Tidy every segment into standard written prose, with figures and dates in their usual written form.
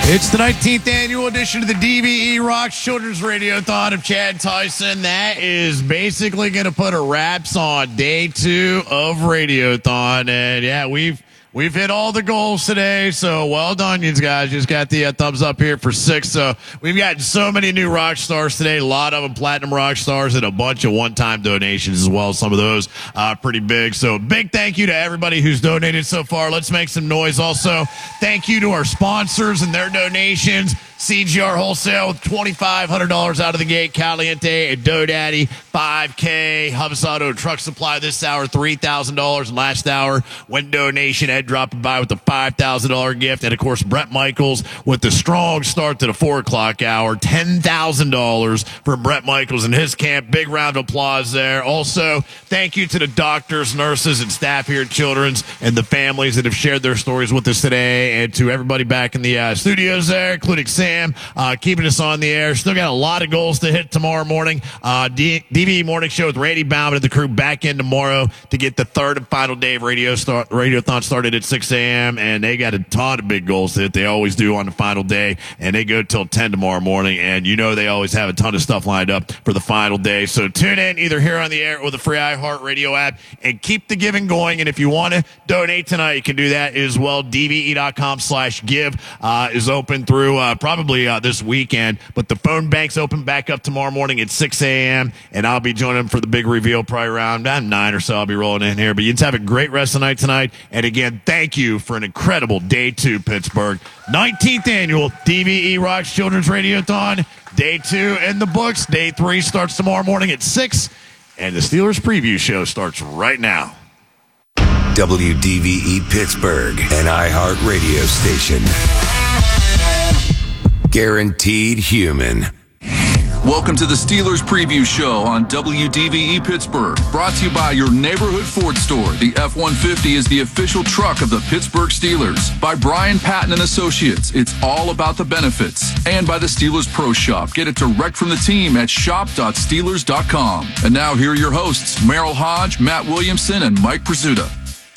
It's the 19th annual edition of the DVE Rocks Children's Radiothon of Chad Tyson. That is basically going to put a wraps on day 2 of Radiothon. And yeah, we've hit all the goals today, so well done, you guys. Just got the thumbs up here for 6. So we've got so many new rock stars today, a lot of them platinum rock stars, and a bunch of one-time donations as well. Some of those pretty big. So big thank you to everybody who's donated so far. Let's make some noise. Also, thank you to our sponsors and their donations. CGR Wholesale with $2,500 out of the gate. Caliente and DoDaddy, $5K. Hubs Auto Truck Supply this hour, $3,000. Last hour, Window Nation, Ed dropping by with a $5,000 gift. And, of course, Brett Michaels with the strong start to the 4 o'clock hour, $10,000 for Brett Michaels and his camp. Big round of applause there. Also, thank you to the doctors, nurses, and staff here at Children's and the families that have shared their stories with us today. And to everybody back in the studios there, including Sam, keeping us on the air. Still got a lot of goals to hit tomorrow morning. DVE Morning Show with Randy Bauman and the crew back in tomorrow to get the third and final day of Radiothon started at 6 a.m. And they got a ton of big goals to hit. They always do on the final day. And they go till 10 tomorrow morning. And you know they always have a ton of stuff lined up for the final day. So tune in either here on the air or the free iHeartRadio app and keep the giving going. And if you want to donate tonight, you can do that as well. DVE.com/give is open through probably this weekend, but the phone bank's open back up tomorrow morning at 6 a.m. and I'll be joining them for the big reveal probably around 9 or so. I'll be rolling in here, but you just have a great rest of the night tonight. And again, thank you for an incredible day 2, Pittsburgh. 19th annual DVE Rocks Children's Radiothon. Day 2 in the books. Day 3 starts tomorrow morning at 6, and the Steelers preview show starts right now. WDVE Pittsburgh, an iHeart radio station. Guaranteed human. Welcome to the Steelers Preview Show on WDVE Pittsburgh. Brought to you by your neighborhood Ford store. The F-150 is the official truck of the Pittsburgh Steelers. By Brian Patton and Associates. It's all about the benefits. And by the Steelers Pro Shop. Get it direct from the team at shop.steelers.com. And now here are your hosts, Merrill Hodge, Matt Williamson, and Mike Prisuta.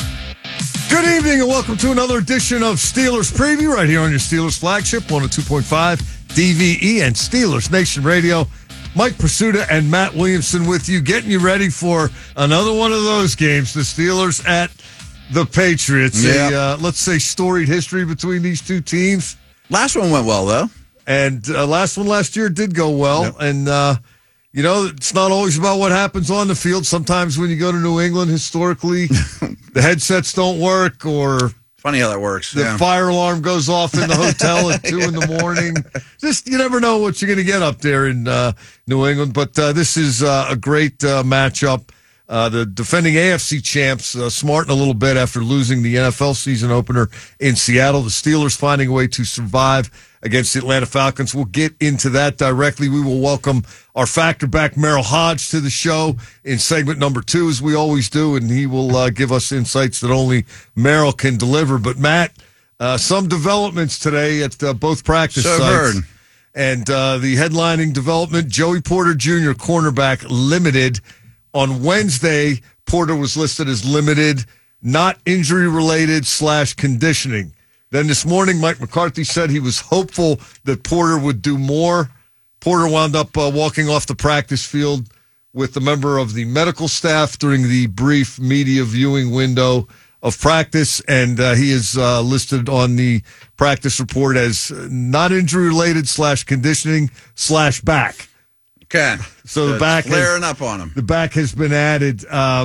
Good evening and welcome to another edition of Steelers Preview right here on your Steelers flagship, 102.5 DVE and Steelers Nation Radio. Mike Prisuta and Matt Williamson with you, getting you ready for another one of those games. The Steelers at the Patriots. Yeah. Let's say storied history between these two teams. Last one went well, though. And last one last year did go well. Yep. And, you know, it's not always about what happens on the field. Sometimes when you go to New England, historically, the headsets don't work or funny how that works. The fire alarm goes off in the hotel at 2 in the morning. Just, you never know what you're going to get up there in New England. But this is a great matchup. The defending AFC champs smarting a little bit after losing the NFL season opener in Seattle. The Steelers finding a way to survive against the Atlanta Falcons. We'll get into that directly. We will welcome our factor back, Merrill Hodge, to the show in segment number 2, as we always do, and he will give us insights that only Merrill can deliver. But, Matt, some developments today at both practice sites. Heard. And the headlining development, Joey Porter Jr., cornerback, limited. On Wednesday, Porter was listed as limited, not injury-related / conditioning. Then this morning, Mike McCarthy said he was hopeful that Porter would do more. Porter wound up walking off the practice field with a member of the medical staff during the brief media viewing window of practice, and he is listed on the practice report as not injury-related / conditioning / back. Okay. So the back flaring up on him. The back has been added.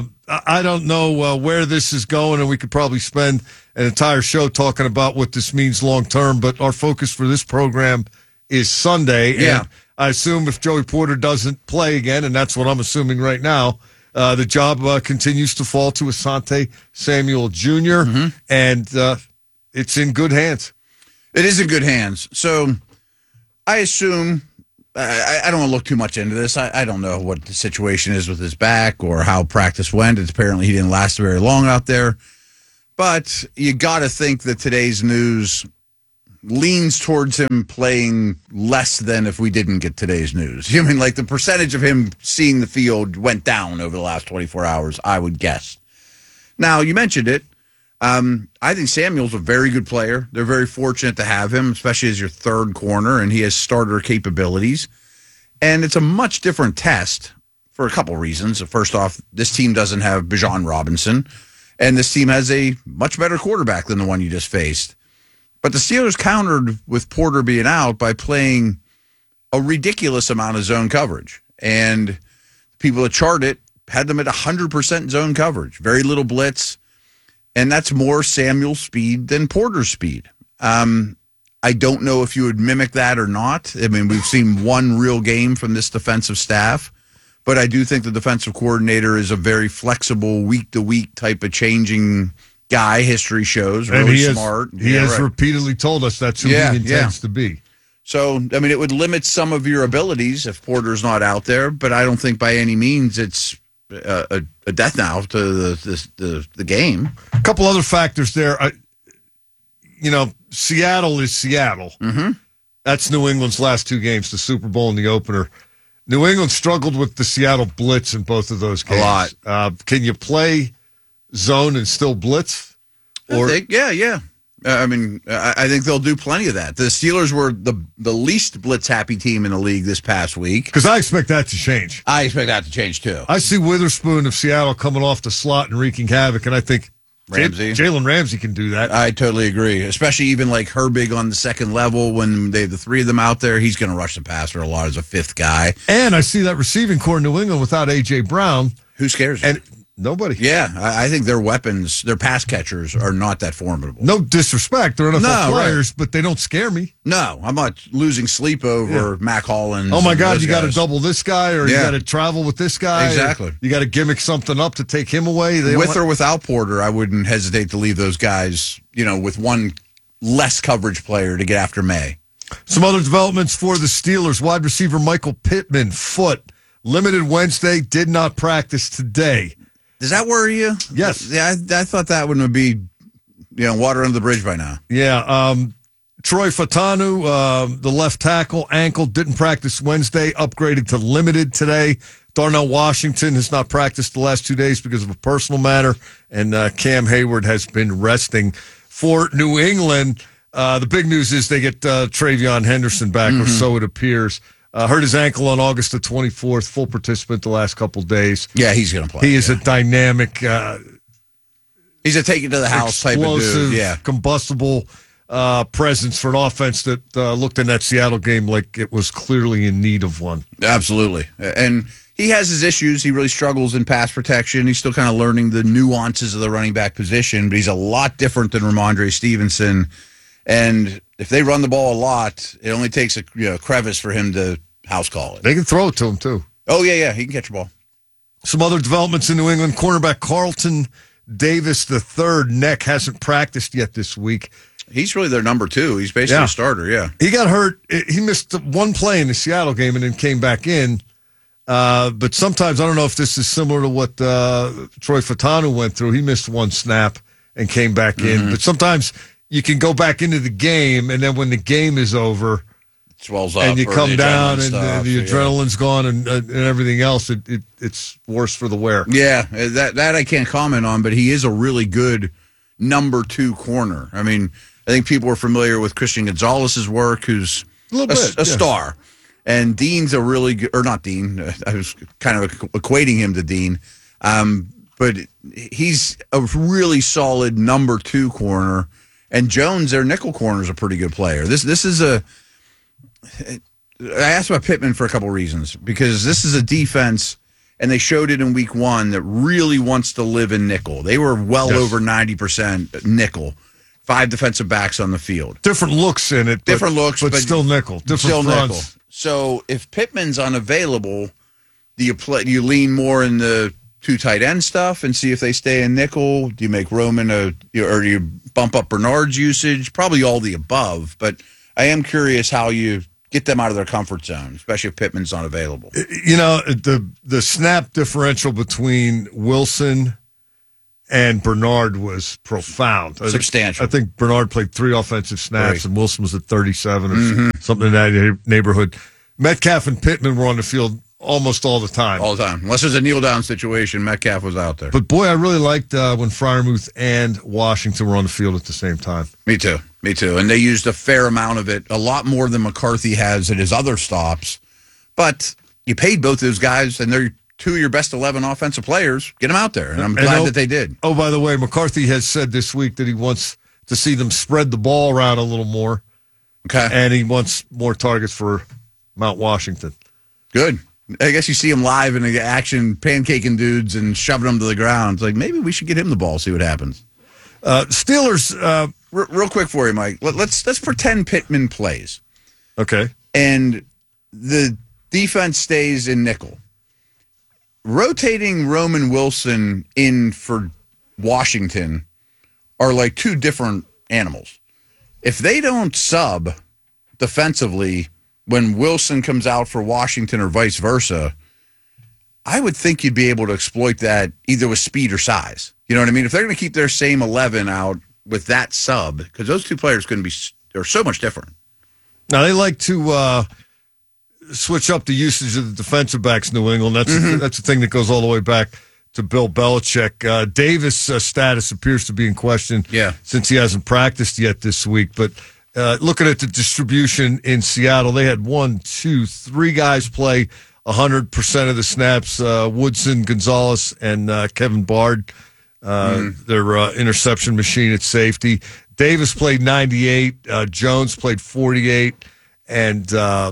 I don't know where this is going, and we could probably spend an entire show talking about what this means long term, but our focus for this program is Sunday. Yeah. And I assume if Joey Porter doesn't play again, and that's what I'm assuming right now, the job continues to fall to Asante Samuel Jr., and it's in good hands. It is in good hands. So I assume... I don't want to look too much into this. I don't know what the situation is with his back or how practice went. It's apparently he didn't last very long out there. But you got to think that today's news leans towards him playing less than if we didn't get today's news. I mean, like the percentage of him seeing the field went down over the last 24 hours, I would guess. Now, you mentioned it. I think Samuel's a very good player. They're very fortunate to have him, especially as your third corner, and he has starter capabilities. And it's a much different test for a couple reasons. First off, this team doesn't have Bijan Robinson, and this team has a much better quarterback than the one you just faced. But the Steelers countered with Porter being out by playing a ridiculous amount of zone coverage. And people that chart it had them at 100% zone coverage, very little blitz. And that's more Samuel's speed than Porter's speed. I don't know if you would mimic that or not. I mean, we've seen one real game from this defensive staff, but I do think the defensive coordinator is a very flexible, week-to-week type of changing guy. History shows, really smart. He has repeatedly told us that's who he intends to be. So, I mean, it would limit some of your abilities if Porter's not out there, but I don't think by any means it's a death knell to the game. A couple other factors there. Seattle is Seattle. Mm-hmm. That's New England's last two games, the Super Bowl and the opener. New England struggled with the Seattle blitz in both of those games. A lot. Can you play zone and still blitz? Yeah. I think they'll do plenty of that. The Steelers were the least blitz-happy team in the league this past week. Because I expect that to change. I expect that to change, too. I see Witherspoon of Seattle coming off the slot and wreaking havoc, and I think Jalen Ramsey can do that. I totally agree, especially even like Herbig on the second level when they have the three of them out there. He's going to rush the passer a lot as a fifth guy. And I see that receiving core in New England without A.J. Brown. Who scares you? And nobody. Yeah, I think their weapons, their pass catchers are not that formidable. No disrespect. They're NFL players, but they don't scare me. No, I'm not losing sleep over Mac Hollins. Oh, my God, you got to double this guy or you got to travel with this guy. Exactly. You got to gimmick something up to take him away. With or without Porter, I wouldn't hesitate to leave those guys, with one less coverage player to get after May. Some other developments for the Steelers. Wide receiver Michael Pittman, foot, limited Wednesday, did not practice today. Does that worry you? Yes. Yeah, I thought that would be, water under the bridge by now. Yeah. Troy Fatanu, the left tackle, ankle, didn't practice Wednesday, upgraded to limited today. Darnell Washington has not practiced the last 2 days because of a personal matter, and Cam Hayward has been resting. For New England, the big news is they get Travion Henderson back, or so it appears. Hurt his ankle on August the 24th, full participant the last couple days. Yeah, he's going to play. He is a dynamic, he's a take it to the house type of dude. Yeah, combustible presence for an offense that looked in that Seattle game like it was clearly in need of one. Absolutely. And he has his issues. He really struggles in pass protection. He's still kind of learning the nuances of the running back position, but he's a lot different than Ramondre Stevenson. And if they run the ball a lot, it only takes a crevice for him to house call it. They can throw it to him, too. Oh, yeah. He can catch a ball. Some other developments in New England. Cornerback Carlton Davis III, neck, hasn't practiced yet this week. He's really their number two. He's basically a starter, yeah. He got hurt. He missed one play in the Seattle game and then came back in. But sometimes, I don't know if this is similar to what Troy Fatanu went through. He missed one snap and came back in. But sometimes you can go back into the game, and then when the game is over, it swells up, and you come down, and the adrenaline's gone, and everything else. It's worse for the wear. Yeah, that I can't comment on, but he is a really good number two corner. I mean, I think people are familiar with Christian Gonzalez's work, who's a star, and Dean's a really good, or not Dean. I was kind of equating him to Dean, but he's a really solid number two corner. And Jones, their nickel corner, is a pretty good player. This is I asked about Pittman for a couple reasons, because this is a defense, and they showed it in week one, that really wants to live in nickel. They were well over 90% nickel. 5 defensive backs on the field. Different looks in it. But still nickel. Different fronts. Nickel. So if Pittman's unavailable, do you lean more in the 2 tight end stuff and see if they stay in nickel? Do you make Roman or do you bump up Bernard's usage? Probably all the above, but I am curious how you get them out of their comfort zone, especially if Pittman's not available. The snap differential between Wilson and Bernard was profound. Substantial. I think Bernard played 3 offensive snaps, and Wilson was at 37 or something in that neighborhood. Metcalf and Pittman were on the field almost all the time. All the time. Unless there's a kneel-down situation, Metcalf was out there. But, boy, I really liked when Freiermuth and Washington were on the field at the same time. Me too. And they used a fair amount of it, a lot more than McCarthy has at his other stops. But you paid both those guys, and they're two of your best 11 offensive players. Get them out there, and I'm glad that they did. Oh, by the way, McCarthy has said this week that he wants to see them spread the ball around a little more. Okay. And he wants more targets for Mount Washington. Good. I guess you see him live in action, pancaking dudes and shoving them to the ground. It's like, maybe we should get him the ball, see what happens. Steelers. Real quick for you, Mike. Let's pretend Pittman plays. Okay. And the defense stays in nickel. Rotating Roman Wilson in for Washington are like two different animals. If they don't sub defensively when Wilson comes out for Washington or vice versa, I would think you'd be able to exploit that either with speed or size. You know what I mean? If they're going to keep their same 11 out with that sub, because those two players are so much different. Now, they like to switch up the usage of the defensive backs, New England. That's a thing that goes all the way back to Bill Belichick. Davis' status appears to be in question since he hasn't practiced yet this week. But looking at the distribution in Seattle, they had 3 guys play 100% of the snaps, Woodson, Gonzalez, and Kevin Bard, their interception machine at safety. Davis played 98, Jones played 48, and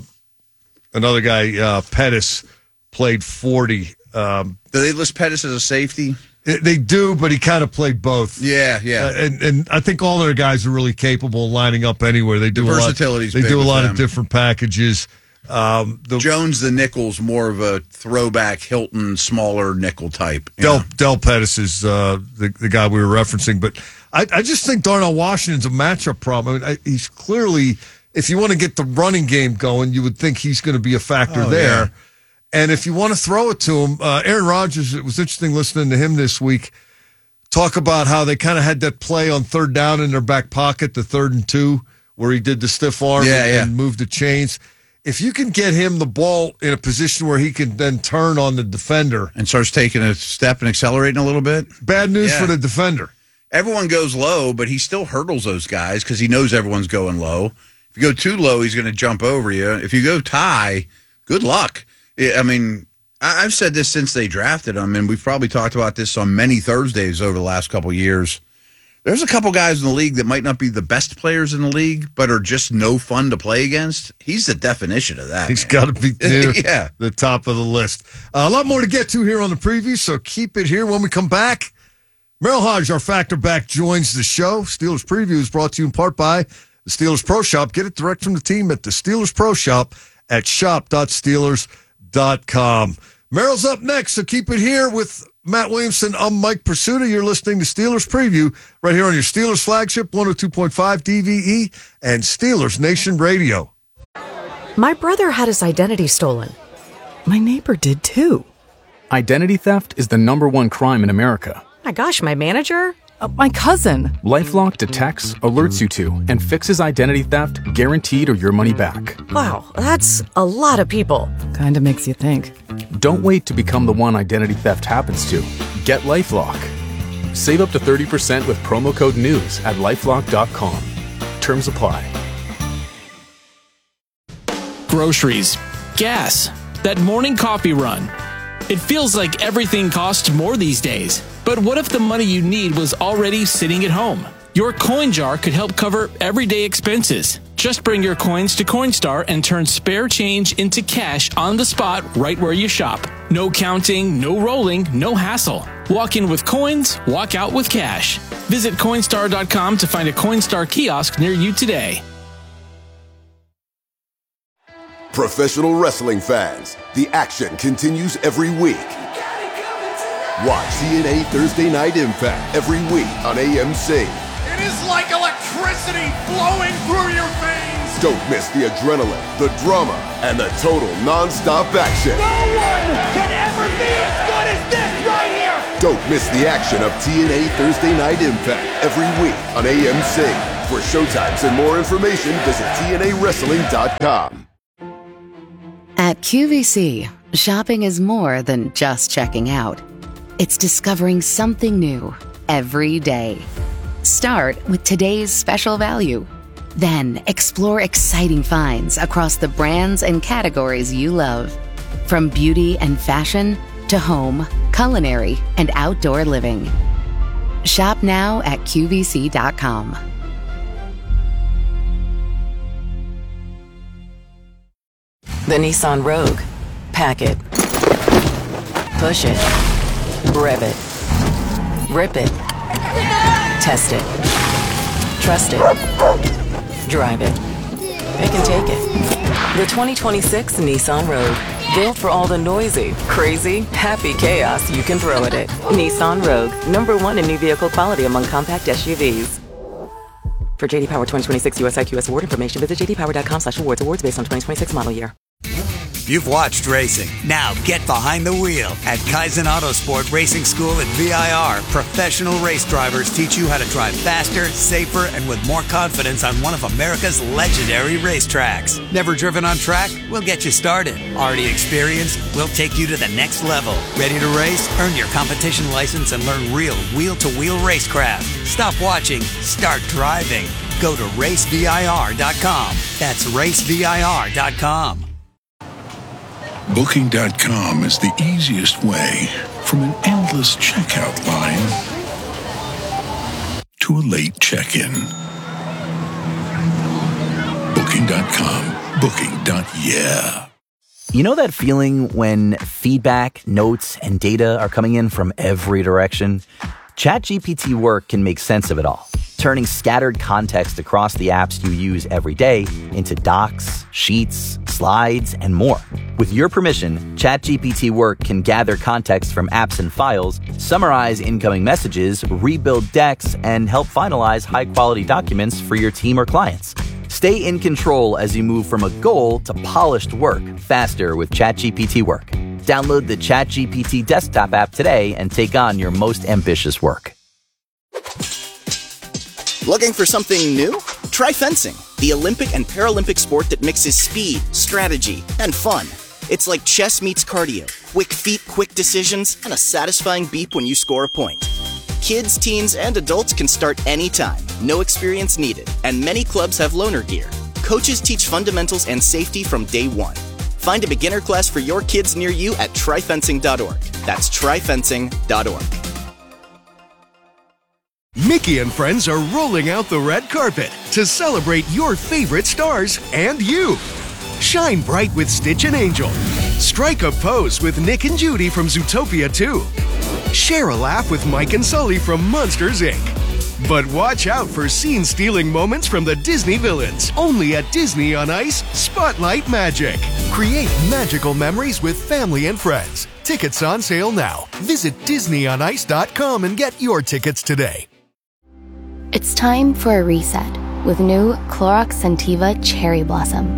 another guy, Pettis, played 40. Do they list Pettis as a safety? They do, but he kind of played both. Yeah. And I think all their guys are really capable of lining up anywhere. They do versatility's They do a lot them. of different packages. Jones, the nickel's more of a throwback Hilton, smaller nickel type. Del Pettis is the guy we were referencing, but I just think Darnell Washington's a matchup problem. I mean, he's clearly, if you want to get the running game going, you would think he's going to be a factor there. Yeah. And if you want to throw it to him, Aaron Rodgers, it was interesting listening to him this week talk about how they kind of had that play on third down in their back pocket, the 3rd and 2, where he did the stiff arm and moved the chains. If you can get him the ball in a position where he can then turn on the defender. And starts taking a step and accelerating a little bit. Bad news for the defender. Everyone goes low, but he still hurdles those guys because he knows everyone's going low. If you go too low, he's going to jump over you. If you go high, good luck. I mean, I've said this since they drafted him, and we've probably talked about this on many Thursdays over the last couple of years. There's a couple guys in the league that might not be the best players in the league, but are just no fun to play against. He's the definition of that. He's got to be near the top of the list. A lot more to get to here on the preview, so keep it here. When we come back, Merrill Hodge, our factor back, joins the show. Steelers Preview is brought to you in part by the Steelers Pro Shop. Get it direct from the team at the Steelers Pro Shop at shop.steelers.com. Merrill's up next, so keep it here with Matt Williamson. I'm Mike Pursuta. You're listening to Steelers Preview right here on your Steelers flagship, 102.5 DVE and Steelers Nation Radio. My brother had his identity stolen. My neighbor did too. Identity theft is the #1 crime in America. My gosh, my manager? My cousin. LifeLock detects, alerts you to, and fixes identity theft guaranteed or your money back. Wow, that's a lot of people. Kinda makes you think. Don't wait to become the one identity theft happens to. Get LifeLock. Save up to 30% with promo code NEWS at LifeLock.com. Terms apply. Groceries, gas, that morning coffee run. It feels like everything costs more these days. But what if the money you need was already sitting at home? Your coin jar could help cover everyday expenses. Just bring your coins to Coinstar and turn spare change into cash on the spot right where you shop. No counting, no rolling, no hassle. Walk in with coins, walk out with cash. Visit Coinstar.com to find a Coinstar kiosk near you today. Professional wrestling fans, the action continues every week. Watch TNA Thursday Night Impact every week on AMC. It is like electricity flowing through your veins. Don't miss the adrenaline, the drama, and the total non-stop action. No one can ever be as good as this right here. Don't miss the action of TNA Thursday Night Impact every week on AMC. For showtimes and more information, visit TNAWrestling.com. At QVC, Shopping is more than just checking out. It's discovering something new every day. Start with today's special value. Then explore exciting finds across the brands and categories you love. From beauty and fashion to home, culinary, and outdoor living. Shop now at QVC.com. The Nissan Rogue. Pack it. Push it. Rev it. Rip it. Test it. Trust it. Drive it. It can take it. The 2026 Nissan Rogue. Built for all the noisy, crazy, happy chaos you can throw at it. Nissan Rogue. #1 in new vehicle quality among compact SUVs. For JD Power 2026 US IQS award information, visit jdpower.com/awards. Awards based on 2026 model year. You've watched racing. Now get behind the wheel at Kaizen Autosport Racing School at VIR. Professional race drivers teach you how to drive faster, safer, and with more confidence on one of America's legendary racetracks. Never driven on track? We'll get you started. Already experienced? We'll take you to the next level. Ready to race? Earn your competition license and learn real wheel-to-wheel racecraft. Stop watching. Start driving. Go to racevir.com. That's racevir.com. Booking.com is the easiest way from an endless checkout line to a late check-in. Booking.com. Booking.yeah. You know that feeling when feedback, notes, and data are coming in from every direction? ChatGPT Work can make sense of it all, turning scattered context across the apps you use every day into docs, sheets, slides, and more. With your permission, ChatGPT Work can gather context from apps and files, summarize incoming messages, rebuild decks, and help finalize high-quality documents for your team or clients. Stay in control as you move from a goal to polished work faster with ChatGPT Work. Download the ChatGPT desktop app today and take on your most ambitious work. Looking for something new? Try fencing, the Olympic and Paralympic sport that mixes speed, strategy, and fun. It's like chess meets cardio, quick feet, quick decisions, and a satisfying beep when you score a point. Kids, teens, and adults can start anytime, no experience needed, and many clubs have loaner gear. Coaches teach fundamentals and safety from day one. Find a beginner class for your kids near you at tryfencing.org. That's tryfencing.org. Mickey and friends are rolling out the red carpet to celebrate your favorite stars and you. Shine bright with Stitch and Angel. Strike a pose with Nick and Judy from Zootopia 2. Share a laugh with Mike and Sully from Monsters, Inc. But watch out for scene-stealing moments from the Disney villains. Only at Disney on Ice Spotlight Magic. Create magical memories with family and friends. Tickets on sale now. Visit DisneyOnIce.com and get your tickets today. It's time for a reset with new Clorox Scentiva Cherry Blossom.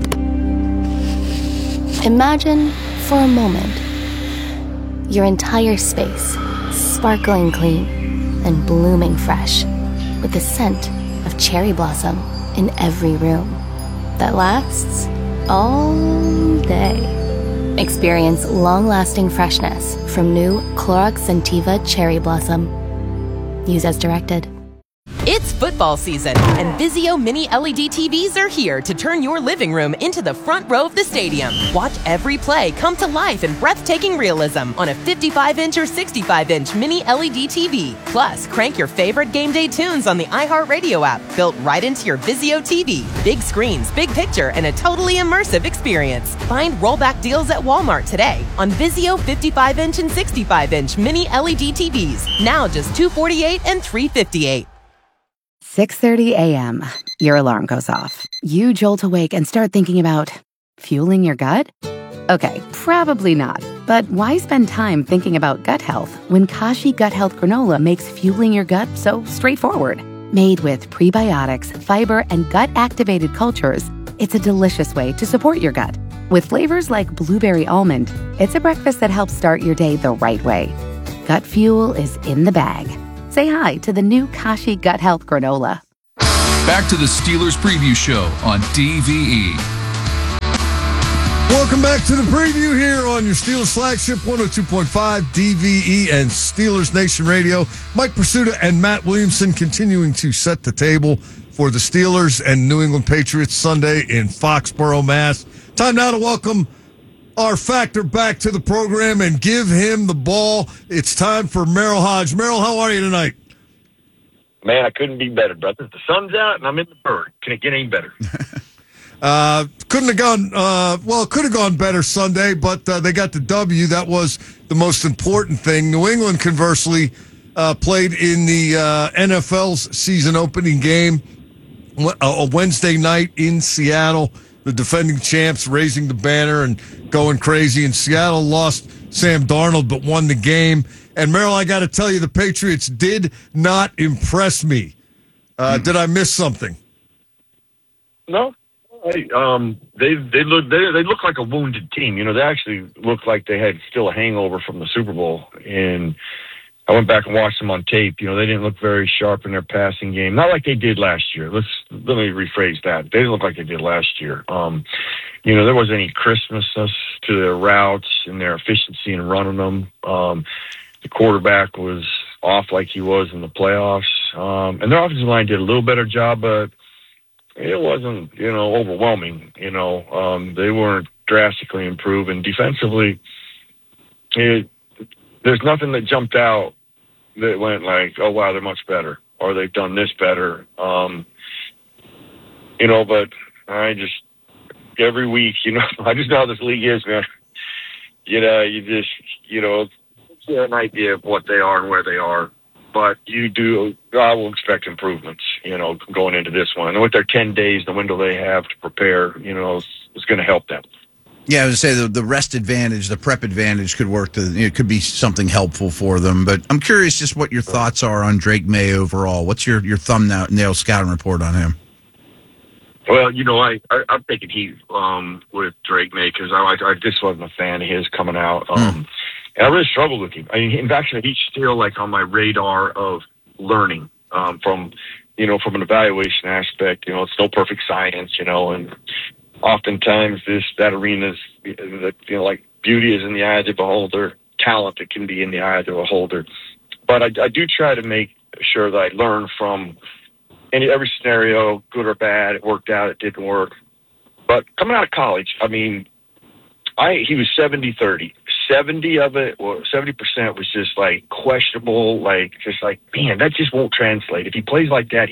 Imagine, for a moment, your entire space sparkling clean and blooming fresh with the scent of cherry blossom in every room that lasts all day. Experience long-lasting freshness from new Clorox Scentiva Cherry Blossom. Use as directed. It's football season, and Vizio Mini LED TVs are here to turn your living room into the front row of the stadium. Watch every play come to life in breathtaking realism on a 55-inch or 65-inch Mini LED TV. Plus, crank your favorite game day tunes on the iHeartRadio app, built right into your Vizio TV. Big screens, big picture, and a totally immersive experience. Find rollback deals at Walmart today on Vizio 55-inch and 65-inch Mini LED TVs. Now just $248 and $358. 6:30 a.m. Your alarm goes off. You jolt awake and start thinking about fueling your gut? Okay, probably not. But why spend time thinking about gut health when Kashi Gut Health Granola makes fueling your gut so straightforward? Made with prebiotics, fiber, and gut-activated cultures, it's a delicious way to support your gut. With flavors like blueberry almond, it's a breakfast that helps start your day the right way. Gut fuel is in the bag. Say hi to the new Kashi Gut Health Granola. Back to the Steelers preview show on DVE. Welcome back to the preview here on your Steelers flagship 102.5 DVE and Steelers Nation Radio. Mike Pursuta and Matt Williamson continuing to set the table for the Steelers and New England Patriots Sunday in Foxborough, Mass. Time now to welcome our factor back to the program and give him the ball. It's time for Merrill Hodge. Merrill, how are you tonight? Man, I couldn't be better, brother. The sun's out and I'm in the bird. Can it get any better? Couldn't have gone, it could have gone better Sunday, but they got the W. That was the most important thing. New England, conversely, played in the NFL's season opening game a Wednesday night in Seattle. The defending champs raising the banner and going crazy. And Seattle lost Sam Darnold but won the game. And, Merrill, I got to tell you, the Patriots did not impress me. Did I miss something? No. Hey, they look like a wounded team. You know, they actually looked like they had still a hangover from the Super Bowl. And I went back and watched them on tape. You know, they didn't look very sharp in their passing game. Not like they did last year. Let me rephrase that. They didn't look like they did last year. You know, there wasn't any crispness to their routes and their efficiency in running them. The quarterback was off like he was in the playoffs. And their offensive line did a little better job, but it wasn't, you know, overwhelming. You know, they weren't drastically improved. And defensively, there's nothing that jumped out that went like, oh, wow, they're much better, or they've done this better. You know, but I just, every week, you know, I just know how this league is, man. You know, you just, you know, get an idea of what they are and where they are. But I will expect improvements, you know, going into this one. And with their 10 days, the window they have to prepare, you know, is going to help them. Yeah, I would say the rest advantage, the prep advantage could work it could be something helpful for them. But I'm curious just what your thoughts are on Drake May overall. What's your thumbnail scouting report on him? Well, you know, I'm taking heat with Drake May because I just wasn't a fan of his coming out. And I really struggled with him. I mean, actually, he's still like on my radar of learning from an evaluation aspect. You know, it's no perfect science, you know, and oftentimes that arena's, you know, like beauty is in the eye of the beholder, talent it can be in the eye of the beholder. But I do try to make sure that I learn from every scenario, good or bad. It worked out, it didn't work. But coming out of college, I mean, he was 70-30. 70% was just like questionable, like just like, man, that just won't translate. If he plays like that,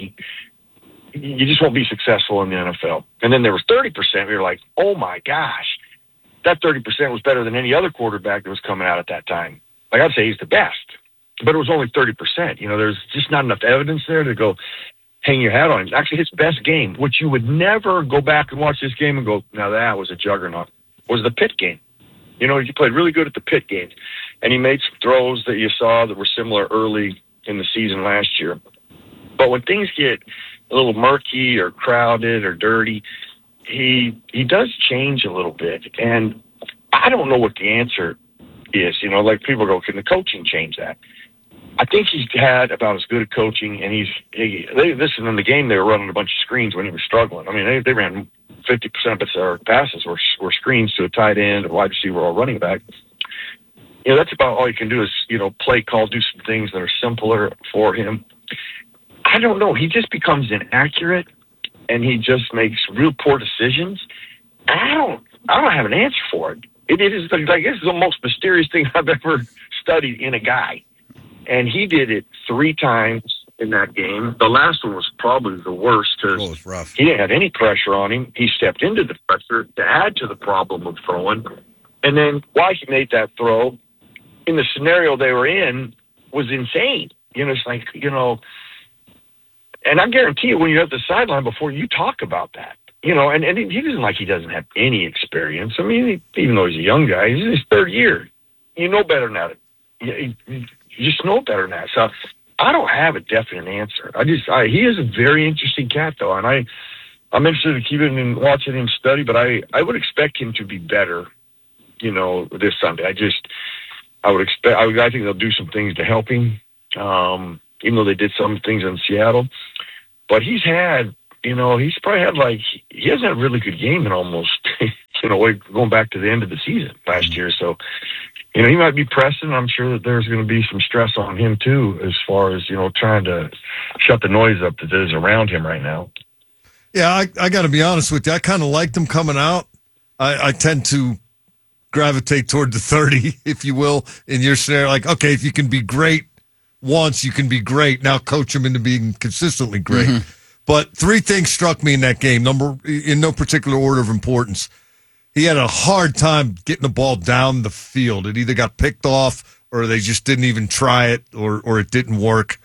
you just won't be successful in the NFL. And then there was 30%. We were like, oh my gosh, that 30% was better than any other quarterback that was coming out at that time. Like I'd say he's the best, but it was only 30%. You know, there's just not enough evidence there to go hang your hat on him. Actually, his best game, which you would never go back and watch this game and go, now that was a juggernaut, was the Pitt game. You know, he played really good at the Pitt games, and he made some throws that you saw that were similar early in the season last year. But when things get a little murky or crowded or dirty, he does change a little bit. And I don't know what the answer is. You know, like people go, can the coaching change that? I think he's had about as good a coaching, and listen, in the game they were running a bunch of screens when he was struggling. I mean, they ran 50% of their passes were screens to a tight end, a wide receiver, or a running back. You know, that's about all you can do is, you know, play call, do some things that are simpler for him. I don't know. He just becomes inaccurate, and he just makes real poor decisions. I don't have an answer for it. It is like, this is the most mysterious thing I've ever studied in a guy. And he did it 3 times in that game. The last one was probably the worst because he didn't have any pressure on him. He stepped into the pressure to add to the problem of throwing. And then why he made that throw in the scenario they were in was insane. You know, it's like, you know, and I guarantee you when you're at the sideline before you talk about that, you know, and he doesn't like he doesn't have any experience. I mean, even though he's a young guy, he's in his 3rd year. You know better than that. You just know better than that. So I don't have a definite answer. He is a very interesting cat, though, and I'm interested in keeping and watching him study. But I would expect him to be better, you know, this Sunday. I think they'll do some things to help him, even though they did some things in Seattle. But he's probably had he hasn't had a really good game in almost going back to the end of the season last year. So, he might be pressing. I'm sure that there's going to be some stress on him too, as far as, trying to shut the noise up that is around him right now. Yeah, I got to be honest with you. I kind of liked him coming out. I tend to gravitate toward the 30, if you will, in your scenario. Like, okay, if you can be great once, you can be great. Now coach him into being consistently great. Mm-hmm. But 3 things struck me in that game, in no particular order of importance. He had a hard time getting the ball down the field. It either got picked off or they just didn't even try it or it didn't work.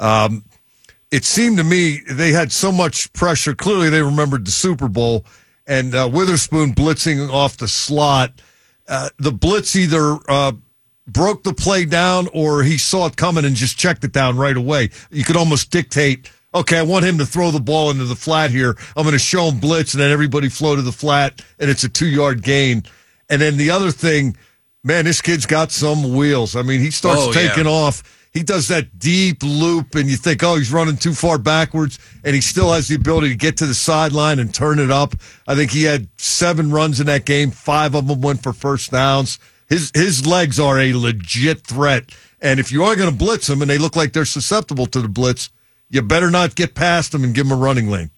It seemed to me they had so much pressure. Clearly they remembered the Super Bowl and Witherspoon blitzing off the slot. The blitz either broke the play down or he saw it coming and just checked it down right away. You could almost dictate, okay, I want him to throw the ball into the flat here. I'm going to show him blitz, and then everybody flow to the flat, and it's a 2-yard gain. And then the other thing, man, this kid's got some wheels. I mean, he starts taking off. He does that deep loop, and you think, oh, he's running too far backwards, and he still has the ability to get to the sideline and turn it up. I think he had 7 runs in that game. 5 of them went for first downs. His legs are a legit threat. And if you are going to blitz them, and they look like they're susceptible to the blitz, you better not get past them and give them a running lane.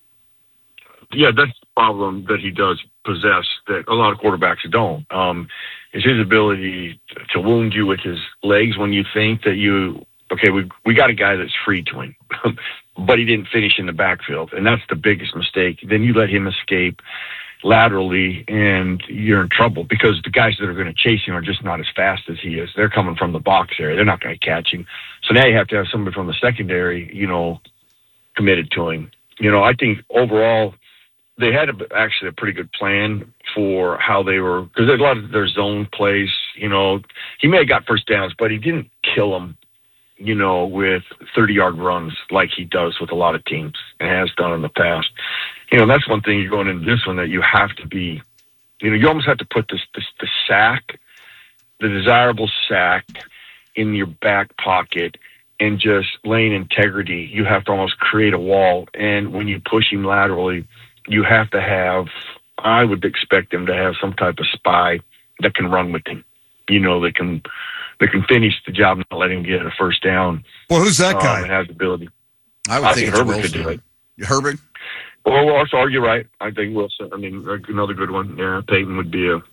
Yeah, that's the problem that he does possess that a lot of quarterbacks don't. Is his ability to wound you with his legs when you think that we got a guy that's free to him, but he didn't finish in the backfield, and that's the biggest mistake. Then you let him escape laterally, and you're in trouble because the guys that are going to chase him are just not as fast as he is. They're coming from the box area. They're not going to catch him. So now you have to have somebody from the secondary, committed to him. I think overall they had actually a pretty good plan for how they were, because there's a lot of their zone plays. He may have got first downs, but he didn't kill them, with 30-yard runs like he does with a lot of teams and has done in the past. That's one thing you're going into this one that you have to be, you almost have to put the sack, the desirable sack in your back pocket and just lane integrity. You have to almost create a wall. And when you push him laterally, you have to have, I would expect them to have some type of spy that can run with him. They can finish the job and not let him get a first down. Well, who's that guy? And has the ability. I think Herbert could do it. Herbert? Well, also, you're right. I think Wilson. I mean, another good one. Yeah, Peyton would be a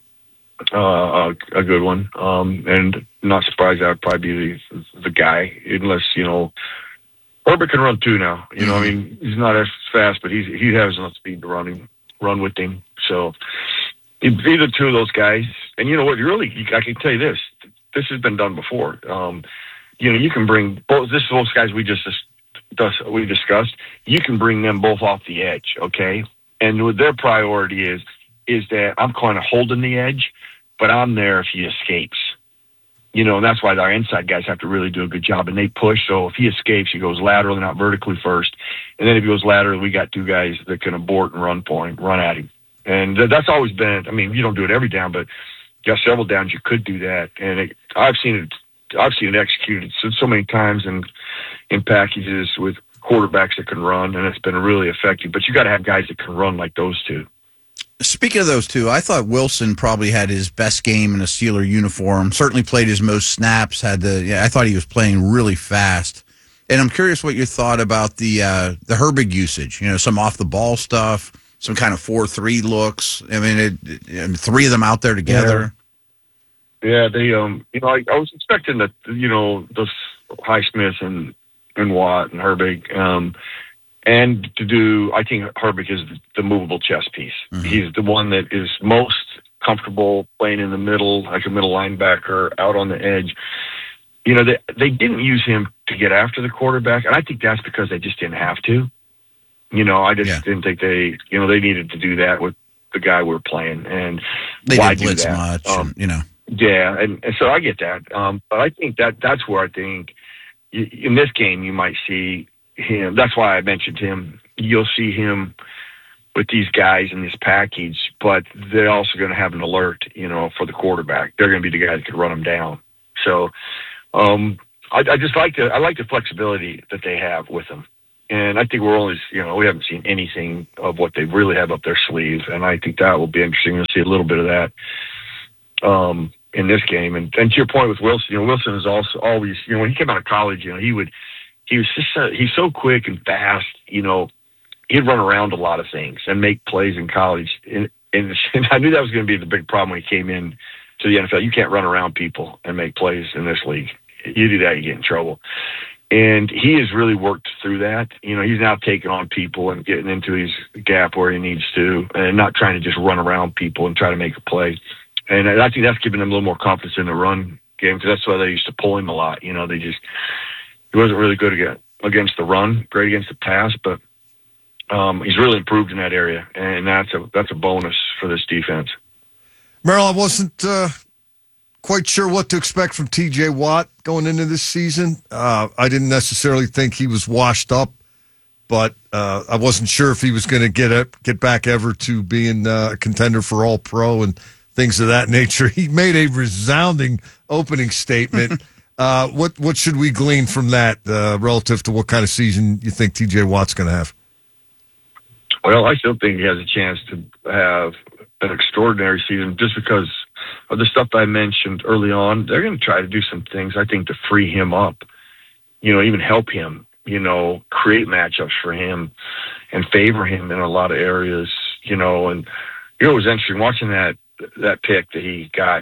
good one. And not surprised that would probably be the guy, unless Herbert can run too now. I mean, he's not as fast, but he has enough speed to run with him. So either 2 of those guys. And you know what? I can tell you this. This has been done before. You can bring both. This is those guys we discussed. You can bring them both off the edge, okay? And what their priority is that I'm kind of holding the edge, but I'm there if he escapes. And that's why our inside guys have to really do a good job, and they push. So if he escapes, he goes laterally, not vertically first. And then if he goes laterally, we got 2 guys that can abort and run at him. And that's always been, I mean, you don't do it every down, but you got several downs you could do that. And I've seen it executed so many times in packages with quarterbacks that can run, and it's been really effective. But you got to have guys that can run like those 2. Speaking of those 2, I thought Wilson probably had his best game in a Steeler uniform. Certainly played his most snaps. I thought he was playing really fast. And I'm curious what you thought about the Herbig usage. Some off the ball stuff, some kind of 4-3 looks. I mean, 3 of them out there together. Yeah, they. I was expecting that. Those Highsmith and Watt and Herbig. And to do, I think Herbig is the movable chess piece. Mm-hmm. He's the one that is most comfortable playing in the middle, like a middle linebacker, out on the edge. They didn't use him to get after the quarterback, and I think that's because they just didn't have to. I just didn't think they needed to do that with the guy we're playing. And they why didn't blitz do that? much, Yeah, and so I get that. But I think that's where I think in this game you might see him. That's why I mentioned him. You'll see him with these guys in this package, but they're also going to have an alert, for the quarterback. They're going to be the guys that can run them down. So I just like the flexibility that they have with them. And I think we're only, we haven't seen anything of what they really have up their sleeve. And I think that will be interesting. We'll see a little bit of that in this game. And to your point with Wilson, Wilson is also always, when he came out of college, he's so quick and fast, he'd run around a lot of things and make plays in college. And I knew that was going to be the big problem when he came in to the NFL. You can't run around people and make plays in this league. You do that, you get in trouble. And he has really worked through that. He's now taking on people and getting into his gap where he needs to, and not trying to just run around people and try to make a play. And I think that's given him a little more confidence in the run game, because that's why they used to pull him a lot. He wasn't really good against the run, great against the pass, but he's really improved in that area, and that's a bonus for this defense. Merrill, I wasn't quite sure what to expect from T.J. Watt going into this season. I didn't necessarily think he was washed up, but I wasn't sure if he was going to get back ever to being a contender for All-Pro and things of that nature. He made a resounding opening statement. What should we glean from that relative to what kind of season you think T.J. Watt's going to have? Well, I still think he has a chance to have an extraordinary season just because of the stuff I mentioned early on. They're going to try to do some things, I think, to free him up, even help him, create matchups for him and favor him in a lot of areas, and it was interesting watching that pick that he got.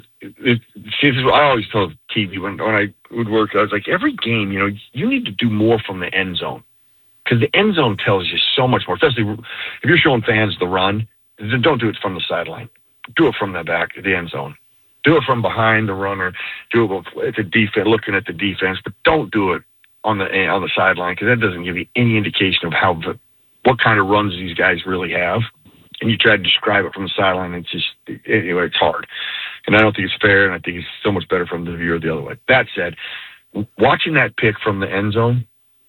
I always told TV when I would work, I was like, every game, you need to do more from the end zone, because the end zone tells you so much more, especially if you're showing fans the run. Don't do it from the sideline. Do it from the back of the end zone. Do it from behind the runner. Do it at the defense, looking at the defense, but don't do it on the sideline, because that doesn't give you any indication of what kind of runs these guys really have. And you try to describe it from the sideline, and it's hard. And I don't think it's fair, and I think it's so much better from the viewer the other way. That said, watching that pick from the end zone,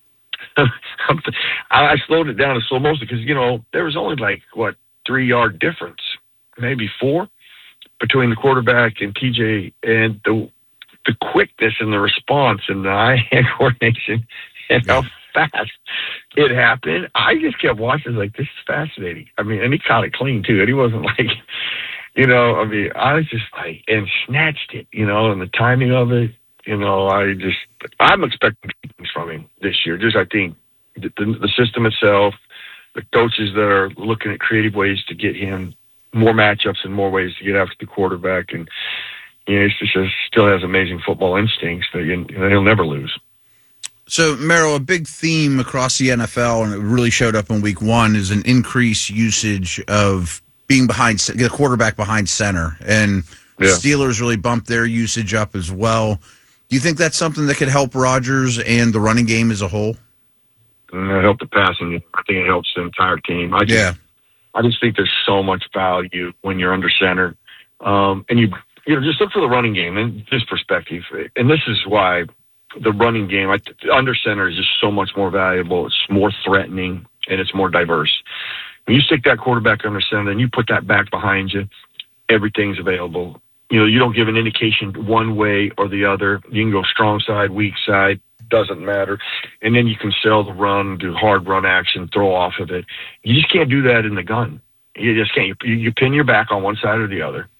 I slowed it down to slow motion because, there was only 3-yard difference, maybe 4, between the quarterback and TJ, and the quickness and the response and the eye-hand coordination and how fast it happened. I just kept watching this is fascinating. And he caught it clean too. And he wasn't I was just and snatched it, and the timing of it, I'm expecting things from him this year. Just, I think the system itself, the coaches that are looking at creative ways to get him more matchups and more ways to get after the quarterback. And, he still has amazing football instincts that he'll never lose. So, Merrill, a big theme across the NFL, and it really showed up in week 1, is an increased usage of being the quarterback behind center. And the Steelers really bumped their usage up as well. Do you think that's something that could help Rodgers and the running game as a whole? It helped the passing. I think it helps the entire team. I just think there's so much value when you're under center. And you just look for the running game and this perspective. And this is why the running game, under center, is just so much more valuable. It's more threatening, and it's more diverse. When you stick that quarterback under center and you put that back behind you, everything's available. You don't give an indication one way or the other. You can go strong side, weak side, doesn't matter. And then you can sell the run, do hard run action, throw off of it. You just can't do that in the gun. You just can't. You pin your back on one side or the other.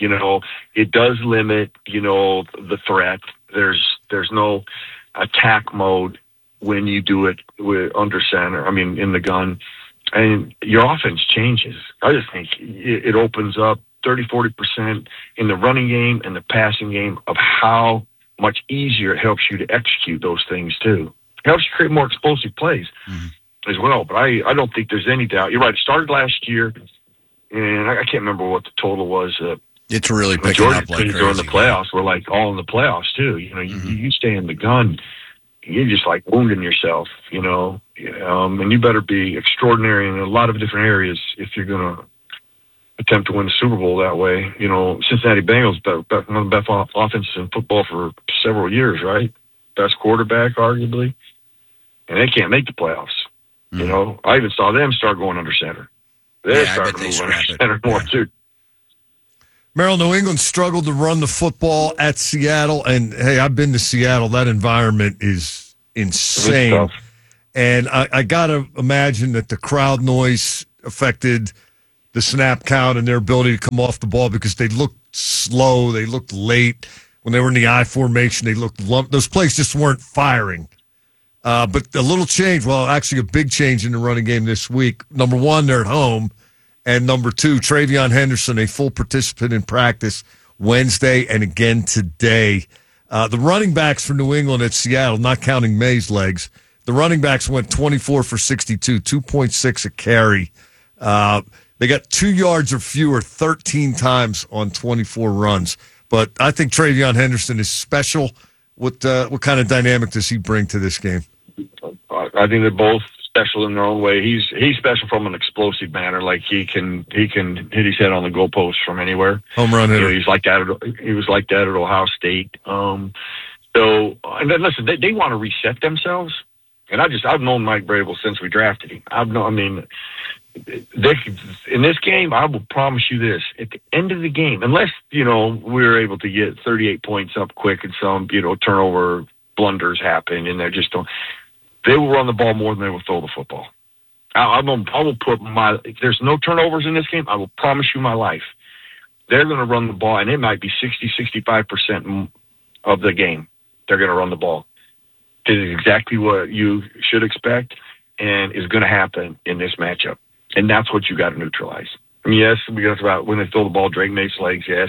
It does limit, the threat. There's no attack mode when you do it under center, in the gun. And your offense changes. I just think it opens up 30-40% in the running game and the passing game of how much easier it helps you to execute those things too. It helps you create more explosive plays as well. But I don't think there's any doubt. You're right. It started last year, and I can't remember what the total was. It's really picking up like crazy. During the playoffs, we're all in the playoffs too. You stay in the gun, you're just wounding yourself, and you better be extraordinary in a lot of different areas if you're going to attempt to win the Super Bowl that way. Cincinnati Bengals, one of the best offenses in football for several years, right? Best quarterback, arguably, and they can't make the playoffs. I even saw them start going under center. They're starting to move under center more too. Merrill, New England struggled to run the football at Seattle, and hey, I've been to Seattle. That environment is insane. And I got to imagine that the crowd noise affected the snap count and their ability to come off the ball because they looked slow. They looked late. When they were in the I formation, they looked lumped. Those plays just weren't firing. But a little change, well, actually a big change in the running game this week. Number one, they're at home. And number two, Travion Henderson, a full participant in practice Wednesday and again today. The running backs for New England at Seattle, not counting May's legs, the running backs went 24 for 62, 2.6 a carry. They got 2 yards or fewer 13 times on 24 runs. But I think Travion Henderson is special. What kind of dynamic does he bring to this game? I think they're both special in their own way. He's special from an explosive manner. Like he can hit his head on the goalpost from anywhere. Home run hitter. He was like that at Ohio State. And then listen, they want to reset themselves. And I've known Mike Vrabel since we drafted him. In this game, I will promise you this: at the end of the game, unless we're able to get 38 points up quick and some turnover blunders happen, and they will run the ball more than they will throw the football. I will put if there's no turnovers in this game, I will promise you my life, they're going to run the ball, and it might be 60-65% of the game. They're going to run the ball. This is exactly what you should expect and is going to happen in this matchup. And that's what you got to neutralize. I mean, yes, we talked about when they throw the ball, Drake makes legs, yes.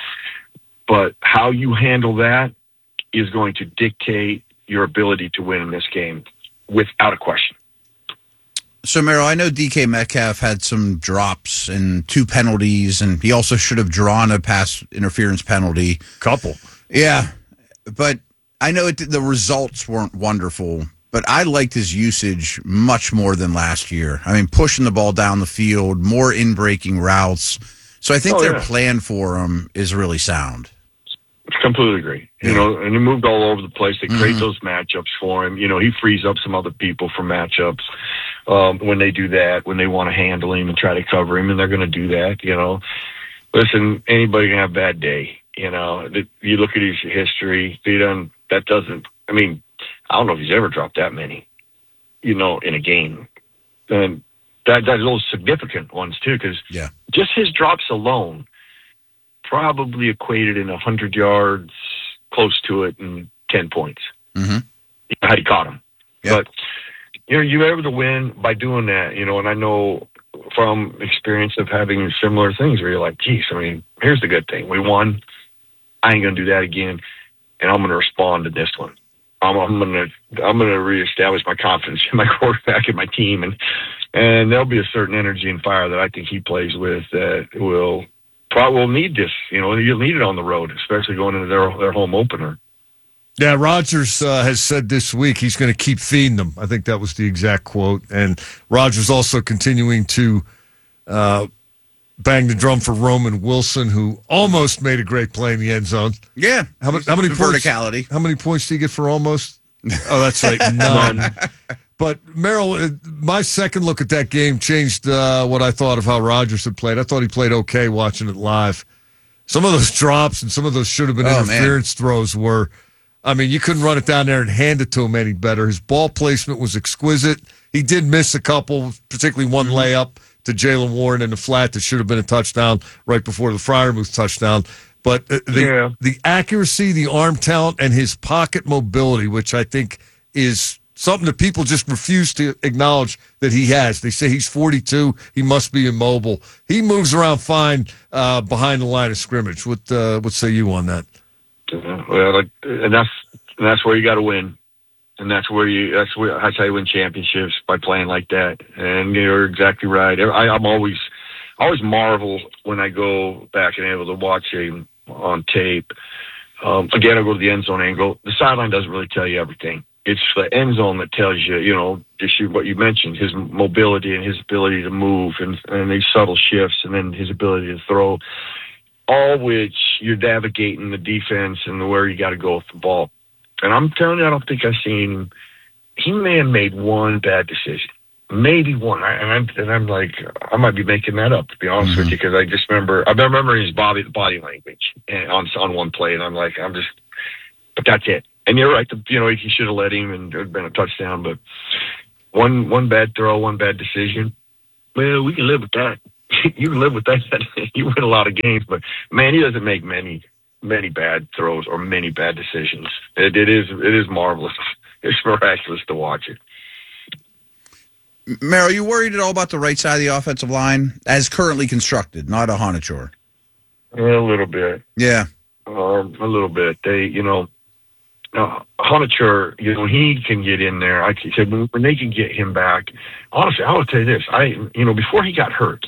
But how you handle that is going to dictate your ability to win in this game, without a question. So, Merrill, I know DK Metcalf had some drops and 2 penalties, and he also should have drawn a pass interference penalty. Couple. Yeah, but I know the results weren't wonderful, but I liked his usage much more than last year. I mean, pushing the ball down the field, more in-breaking routes. So I think their plan for him is really sound. Completely agree. And he moved all over the place. They create those matchups for him. He frees up some other people for matchups when they do that, when they want to handle him and try to cover him, and they're going to do that. Listen, anybody can have a bad day. You look at his history. I don't know if he's ever dropped that many, in a game. And that's those significant ones, too, because just his drops alone probably equated in 100 yards, close to it, and 10 points. Mm-hmm. Had he caught him. Yep. But, you're able to win by doing that, and I know from experience of having similar things where you're like, geez, here's the good thing. We won. I ain't going to do that again, and I'm going to respond to this one. I'm going to reestablish my confidence in my quarterback and my team, and there'll be a certain energy and fire that I think he plays with that will need this. You'll need it on the road, especially going into their home opener. Yeah, Rodgers has said this week he's going to keep feeding them. I think that was the exact quote. And Rodgers also continuing to bang the drum for Roman Wilson, who almost made a great play in the end zone. Yeah. How many points? Verticality. How many points do you get for almost? Oh, that's right, none. But, Merrill, my second look at that game changed what I thought of how Rodgers had played. I thought he played okay watching it live. Some of those drops and some of those should have been interference throws were, you couldn't run it down there and hand it to him any better. His ball placement was exquisite. He did miss a couple, particularly one layup to Jaylen Warren in the flat that should have been a touchdown right before the Freiermuth touchdown. But the accuracy, the arm talent, and his pocket mobility, which I think is something that people just refuse to acknowledge that he has. They say he's 42. He must be immobile. He moves around fine behind the line of scrimmage. What say you on that? Well, and that's where you got to win, and that's how you win championships, by playing like that. And you're exactly right. I'm always marvel when I go back and able to watch him on tape. Again, I go to the end zone angle. The sideline doesn't really tell you everything. It's the end zone that tells you, just what you mentioned, his mobility and his ability to move and these subtle shifts, and then his ability to throw, all which you're navigating the defense and where you got to go with the ball. And I'm telling you, I don't think I've seen, he may have made one bad decision, maybe one. And I'm like, I might be making that up, to be honest with you, because I just remember his body language on one play, and I'm like, but that's it. And you're right, he should have let him, and it would have been a touchdown. But one bad throw, one bad decision. Well, we can live with that. You can live with that. You win a lot of games, but man, he doesn't make many bad throws or many bad decisions. It is marvelous. It's miraculous to watch it. Merrill, you worried at all about the right side of the offensive line as currently constructed, not a Honachor? A little bit. Yeah. A little bit. They, Honachor, when he can get in there, I said when they can get him back, honestly, I will tell you this. Before he got hurt,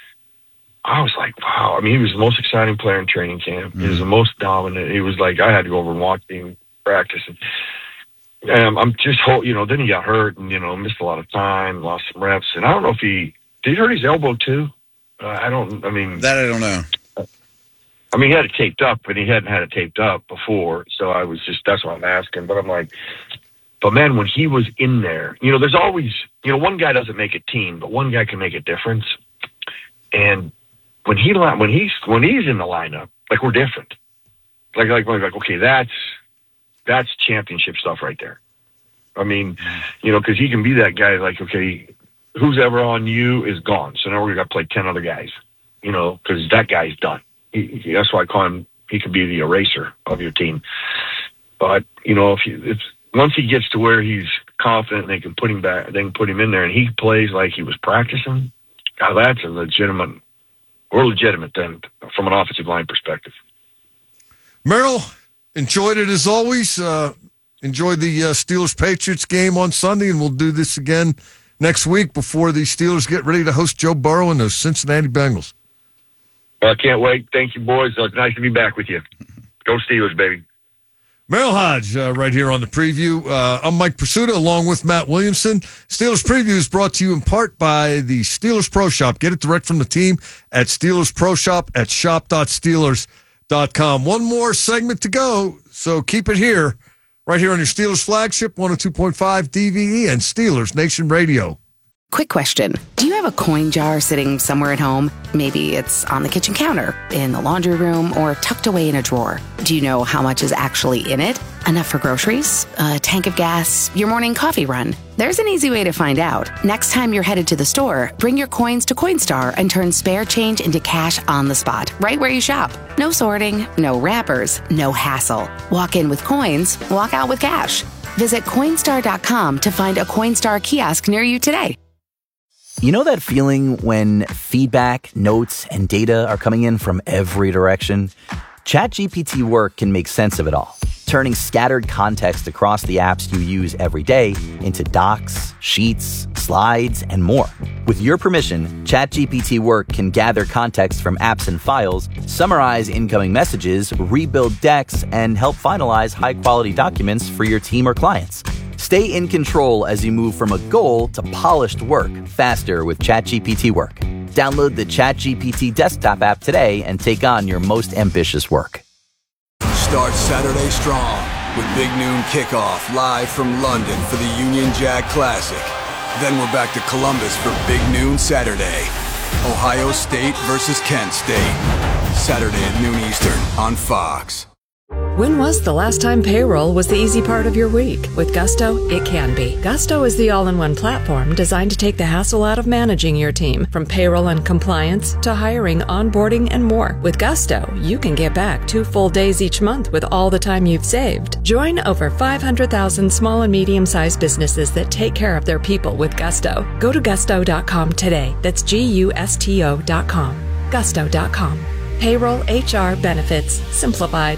I was like, wow. I mean, he was the most exciting player in training camp. He was the most dominant. He was like, I had to go over and watch him practice. And I'm just then he got hurt and, missed a lot of time, lost some reps. And I don't know if did he hurt his elbow too? That I don't know. I mean, he had it taped up, and he hadn't had it taped up before. So that's why I'm asking. But I'm like, but man, when he was in there, there's always, one guy doesn't make a team, but one guy can make a difference. And when he's in the lineup, like we're different. Like okay, that's championship stuff right there. I mean, because he can be that guy. Like, okay, who's ever on you is gone. So now we're gonna play 10 other guys. Because that guy's done. That's why I call him. He could be the eraser of your team. But if once he gets to where he's confident, they can put him back. They can put him in there, and he plays like he was practicing. God, that's a legitimate. We're legitimate then, from an offensive line perspective. Merrill, enjoyed it as always. Enjoyed the Steelers-Patriots game on Sunday, and we'll do this again next week before the Steelers get ready to host Joe Burrow and those Cincinnati Bengals. I can't wait. Thank you, boys. It's nice to be back with you. Go Steelers, baby. Merrill Hodge right here on the preview. I'm Mike Pursuta along with Matt Williamson. Steelers Preview is brought to you in part by the Steelers Pro Shop. Get it direct from the team at Steelers Pro Shop at shop.steelers.com. One more segment to go, so keep it here, right here on your Steelers flagship, 102.5 DVE and Steelers Nation Radio. Quick question. Do you have a coin jar sitting somewhere at home? Maybe it's on the kitchen counter, in the laundry room, or tucked away in a drawer. Do you know how much is actually in it? Enough for groceries? A tank of gas? Your morning coffee run? There's an easy way to find out. Next time you're headed to the store, bring your coins to Coinstar and turn spare change into cash on the spot, right where you shop. No sorting, no wrappers, no hassle. Walk in with coins, walk out with cash. Visit Coinstar.com to find a Coinstar kiosk near you today. You know that feeling when feedback, notes, and data are coming in from every direction? ChatGPT Work can make sense of it all, turning scattered context across the apps you use every day into docs, sheets, slides, and more. With your permission, ChatGPT Work can gather context from apps and files, summarize incoming messages, rebuild decks, and help finalize high-quality documents for your team or clients. Stay in control as you move from a goal to polished work faster with ChatGPT Work. Download the ChatGPT desktop app today and take on your most ambitious work. Start Saturday strong with Big Noon Kickoff live from London for the Union Jack Classic. Then we're back to Columbus for Big Noon Saturday. Ohio State versus Kent State. Saturday at noon Eastern on Fox. When was the last time payroll was the easy part of your week? With Gusto, it can be. Gusto is the all-in-one platform designed to take the hassle out of managing your team, from payroll and compliance to hiring, onboarding, and more. With Gusto, you can get back 2 full days each month with all the time you've saved. Join over 500,000 small and medium-sized businesses that take care of their people with Gusto. Go to gusto.com today. That's GUSTO.com. Gusto.com. Payroll, HR, benefits, simplified.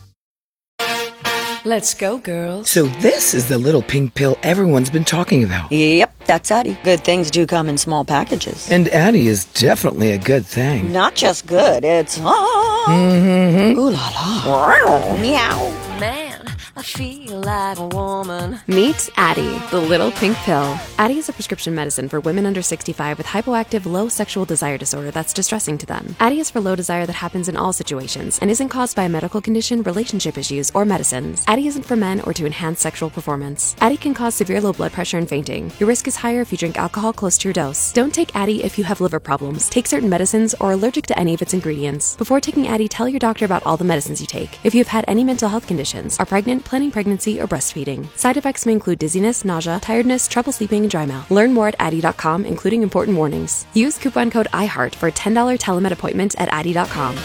Let's go, girls. So this is the little pink pill everyone's been talking about. Yep, that's Addie. Good things do come in small packages. And Addie is definitely a good thing. Not just good, it's Mm-hmm. Ooh la la. Meow. Man, I feel like a woman. Meet Addie, the little pink pill. Addie is a prescription medicine for women under 65 with hypoactive low sexual desire disorder that's distressing to them. Addie is for low desire that happens in all situations and isn't caused by a medical condition, relationship issues, or medicines. Addie isn't for men or to enhance sexual performance. Addie can cause severe low blood pressure and fainting. Your risk is higher if you drink alcohol close to your dose. Don't take Addie if you have liver problems, take certain medicines, or are allergic to any of its ingredients. Before taking Addie, tell your doctor about all the medicines you take. If you have had any mental health conditions, are pregnant, planning pregnancy, or breastfeeding. Side effects may include dizziness, nausea, tiredness, trouble sleeping, and dry mouth. Learn more at Addy.com, including important warnings. Use coupon code IHEART for a $10 telemed appointment at Addy.com.